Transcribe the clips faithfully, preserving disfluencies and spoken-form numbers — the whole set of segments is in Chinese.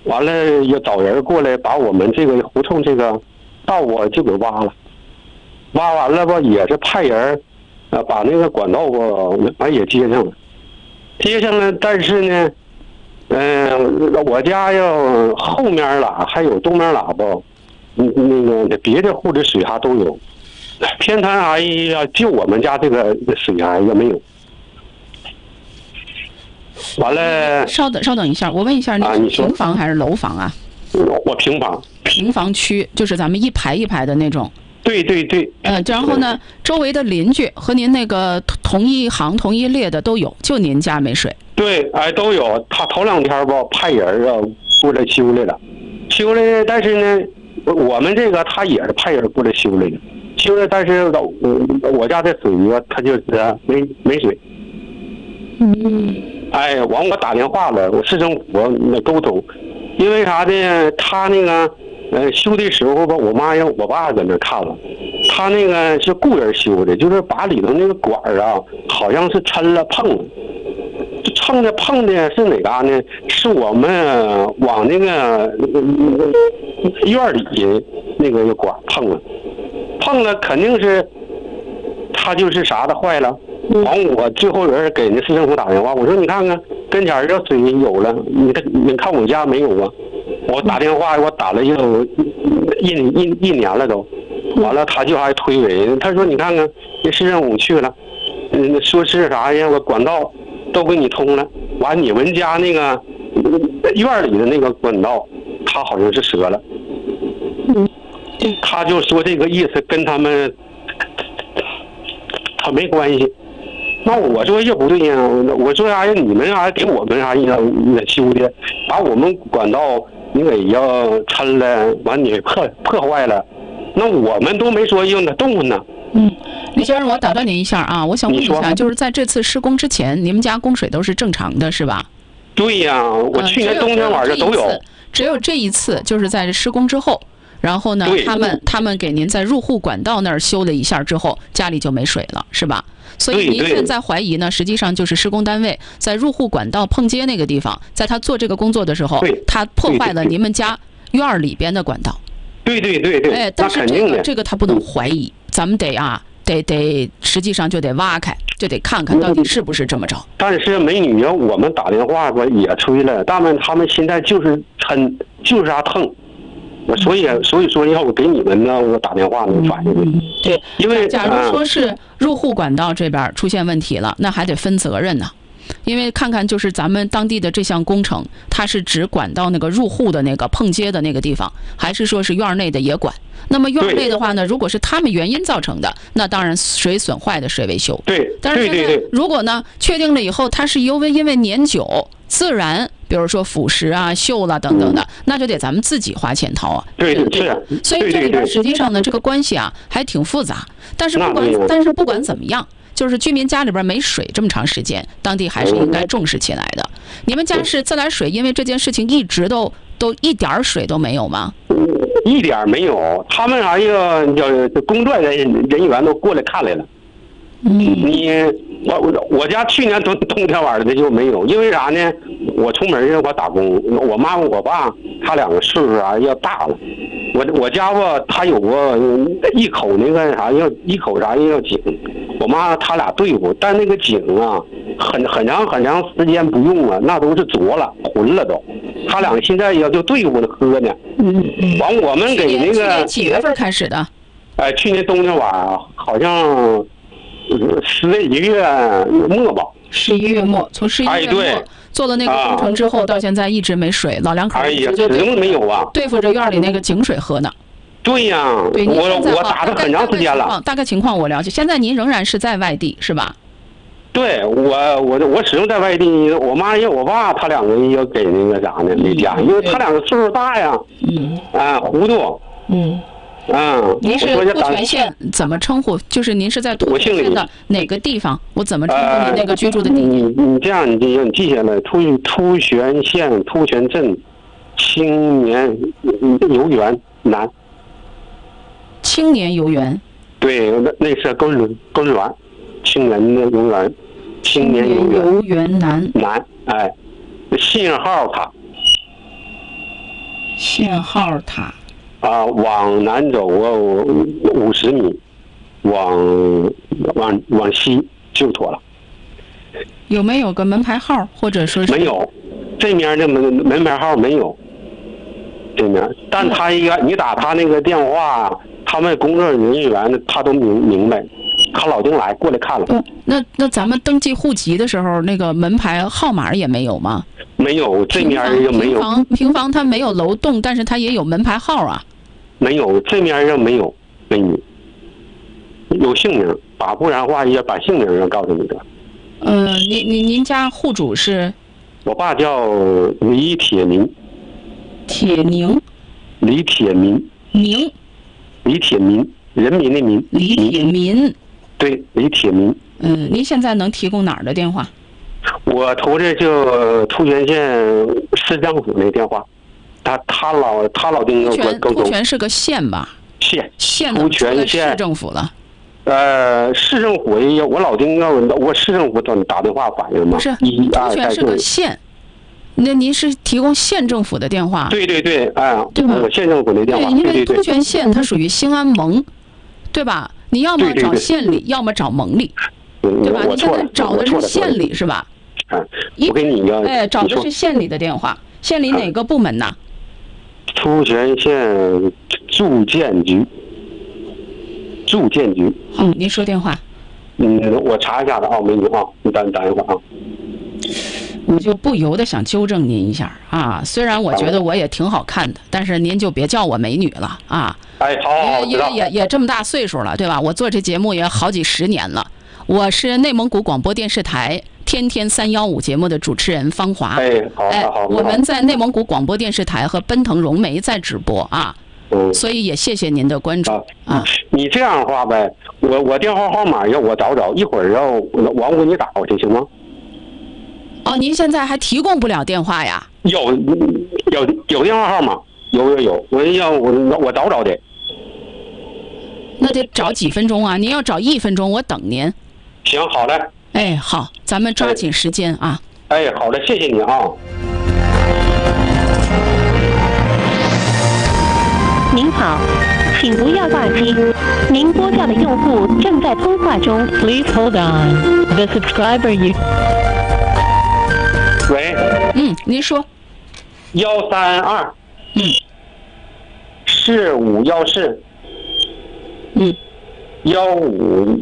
完了又找人过来把我们这个胡同这个道啊就给挖了，挖完了吧也是派人，呃把那个管道吧完也接上了，接上了，但是呢，嗯、呃，我家要后面喇还有东面喇叭，嗯那个别的户的水还都有，偏袒阿姨呀，就我们家这个水啊也没有。完了， 稍等稍等一下，我问一下，你是平房还是楼房啊？ 我平房。 平房区就是咱们一排一排的那种。 对对对。 呃，然后呢，周围的邻居和您那个同一行同一列的都有，就您家没水。 对，哎，都有。他头两天吧派人啊过来修来了，修来，但是呢，我们这个他也是派人过来修来的，修来，但是我我家这水啊，他就是没没水。 嗯。 哎，完我打电话了，我市政府那沟通，因为啥呢？他那个呃修的时候吧，我妈让我爸搁那看了，他那个是雇人修的，就是把里头那个管儿啊，好像是抻了碰了，蹭的碰的是哪嘎呢？是我们往那个院里那个管碰了，碰了肯定是他就是啥的坏了。完，我最后人给那市政府打电话，我说你看看跟前这水有了，你看你看我家没有啊？我打电话我打了有一一一年了都，完了他就还推诿，他说你看看那市政府去了，嗯，说是啥呀？我管道都给你通了，完你们家那个院里的那个管道，他好像是折了，他就说这个意思跟他们他没关系。那我说也不对呀，我说啥呀？你们啥给我们啥呀？修的，把我们管道你给要抻了，完你破破坏了，那我们都没说用的动呢。 嗯，李先生，我打断您一下啊，我想问一下，就是在这次施工之前，你们家供水都是正常的，是吧？ 对呀，我去年冬天晚上都有。 呃、只有这一次，就是在施工之后，然后呢，他们他们给您在入户管道那儿修了一下之后，家里就没水了，是吧？所以您现在怀疑呢，实际上就是施工单位在入户管道碰接那个地方，在他做这个工作的时候，他破坏了你们家院里边的管道。 对对对对。 哎，但是这个这个他不能怀疑，咱们得啊，得得，实际上就得挖开，就得看看到底是不是这么着。 但是美女啊，我们打电话吧也催了，但是他们现在就是抻，就是啊疼。所以，所以说要我给你们呢，我打电话能反映。 嗯，对， 因为假如说是入户管道这边出现问题了，那还得分责任呢。因为看看就是咱们当地的这项工程，它是只管到那个入户的那个碰接的那个地方，还是说是院内的也管？那么院内的话呢，如果是他们原因造成的，那当然水损坏的水维修。 对， 但是呢，如果呢确定了以后，它是因为因为年久自然，比如说腐蚀啊、锈了等等的，那就得咱们自己花钱掏啊。 对对对。所以这里边实际上呢，这个关系啊还挺复杂。但是不管但是不管怎么样，就是居民家里边没水这么长时间，当地还是应该重视起来的。你们家是自来水，因为这件事情一直都都一点水都没有吗？ 一点没有，他们啥呀？叫工作人人员都过来看来了。 嗯， 你我我我家去年冬冬天晚上的就没有，因为啥呢？我出门让我打工，我妈我爸他两个岁数啊要大了，我我家吧他有个一口那个啥要一口啥要井，我妈他俩对付，但那个井啊很很长很长时间不用了，那都是浊了浑了都，他俩现在要就对付着喝呢。 嗯嗯。 完我们给那个去年几月份开始的？ 哎，去年冬天晚上好像十一月末吧。 十一月末，从十一月末、哎、做了那个工程之后，啊、到现在一直没水，老两口哎呀，始终没有啊， 对付着院里那个井水喝呢。 对呀、啊， 对， 我我打了很长时间了。 大概情况我了解，现在您仍然是在外地是吧？ 对，我我我始终在外地，我妈也我爸他两个要给那个啥呢没家，因为他两个岁数大呀， 嗯， 啊糊涂， 嗯。 嗯， 您是突泉县怎么称呼？就是您是在突泉县的哪个地方？我怎么称呼您那个居住的地点？ 呃、你你这样你就你记下来，突突泉县突泉镇青年游园南。 青年游园。 对，那那是公园公园，青年的游园，青年游园游园南南，哎，信号卡。 信号塔。 啊，往南走我五十米，往往往西就妥了。 有没有个门牌号，或者说是？ 没有，这面的门门牌号没有。这面，但他一个你打他那个电话，他们工作人员他都明明白，他老丁来过来看了。 嗯，那那咱们登记户籍的时候，那个门牌号码也没有吗？ 没有，这面也没有。 平房平房它没有楼栋，但是它也有门牌号啊。 没有，这面上没有，美女。有姓名，把不然话也把姓名要告诉你的。 嗯、呃，您您您家户主是？ 我爸叫李铁民。 铁宁。 李铁民。 宁。 李铁民，人民的民。 李铁民。 对，李铁民。 嗯，您现在能提供哪儿的电话？ 我投的就突泉县市政府那电话，他他老他老丁突泉突泉是个县吧？ 县县突泉县市政府了。 呃，市政府也有，我老丁要我市政府打打电话反映吗？ 不是，突泉是个县，那您是提供县政府的电话？ 对对对，哎， 对吧？ 我县政府的电话。 对，因为突泉县它属于兴安盟，对吧？你要么找县里，要么找盟里，对吧？你现在找的是县里是吧？ 哎，我给你要哎，找的是县里的电话，县里哪个部门呢？ 突泉县住建局。住建局。 嗯，您说电话。 嗯，我查一下子啊，美女啊，你等等一会儿啊。 我就不由得想纠正您一下啊，虽然我觉得我也挺好看的，但是您就别叫我美女了啊。 哎，好，好， 因为因为也也这么大岁数了，对吧？我做这节目也好几十年了。我是内蒙古广播电视台天天三幺五节目的主持人方华。 哎，好，好，好。 我们在内蒙古广播电视台和奔腾融媒在直播啊。 嗯， 所以也谢谢您的关注啊。啊你这样的话呗，我我电话号码要我找找，一会儿要王给你打过去行吗？ 哦，您现在还提供不了电话呀？ 有有有电话号码，有有有，我要我我找找的。 那得找几分钟啊？您要找一分钟，我等您。 行，好嘞。 哎，好，咱们抓紧时间啊。 哎，好的，谢谢你啊。 您好，请不要挂机，您拨叫的用户正在通话中。Please hold on. The subscriber you. 喂。 嗯，您说。 幺三二。 嗯。 四五幺四。 嗯。 幺五。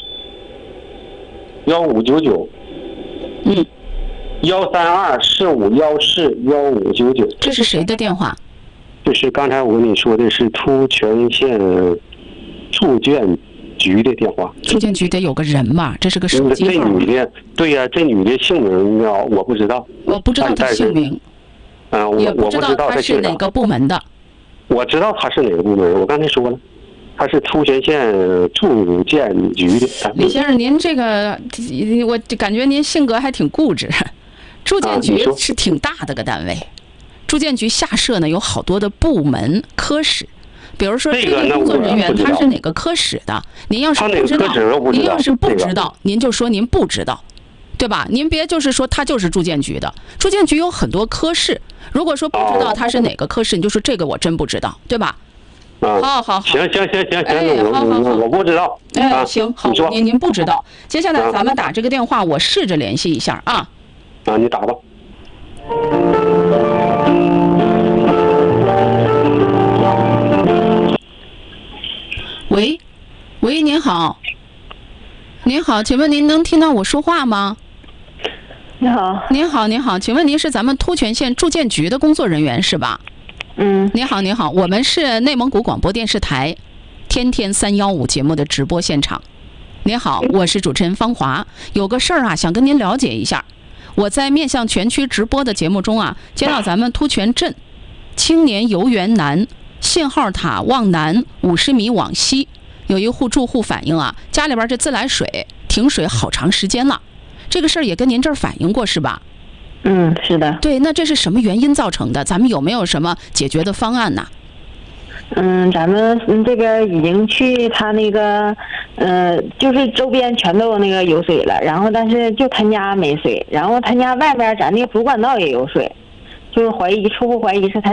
幺五九九。 嗯。 幺三二四五幺四幺五九九。 这是谁的电话？ 这是刚才我跟你说的是突泉县住建局的电话。 住建局得有个人吧？这是个手机号。 这女的，对呀、啊，这女的姓名呢，我不知道。 我不知道她姓名。 啊，我也不知道她是哪个部门的。 我知道她是哪个部门，我刚才说了，她是突泉县住建局的。 李先生，您这个我感觉您性格还挺固执。住建局是挺大的个单位。啊住建局下设呢有好多的部门科室，比如说这个工作人员他是哪个科室的，您要是不知道，您要是不知道，您就说您不知道，对吧？您别就是说他就是住建局的，住建局有很多科室，如果说不知道他是哪个科室，你就说这个我真不知道，对吧？ 啊， 好好好， 行行行行行， 哎，好好好， 我不知道， 哎，行，好，您您不知道，接下来咱们打这个电话，我试着联系一下啊。 啊，你打吧。 喂，喂，您好，您好，请问您能听到我说话吗？ 你好， 您好，您好，请问您是咱们突泉县住建局的工作人员是吧？ 嗯， 您好，您好，我们是内蒙古广播电视台天天三幺五节目的直播现场。您好，我是主持人方华，有个事儿啊，想跟您了解一下。我在面向全区直播的节目中啊，接到咱们突泉镇青年游园南信号塔往南五十米往西，有一户住户反映啊，家里边这自来水停水好长时间了，这个事儿也跟您这儿反映过是吧？ 嗯，是的。 对，那这是什么原因造成的？咱们有没有什么解决的方案呢？ 嗯，咱们这边已经去他那个，呃，就是周边全都那个有水了，然后但是就他家没水，然后他家外边咱那个主管道也有水，就是怀疑初步怀疑是他